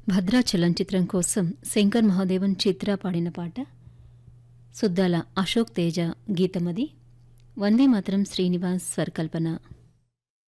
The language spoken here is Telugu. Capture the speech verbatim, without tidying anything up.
భద్రాచలం చిత్రం కోసం శంకర్ మహాదేవన్ చిత్ర పాడిన పాట సుద్దాల అశోక్ తేజ గీతమది. వందే మాతరం శ్రీనివాస్ స్వరకల్పన.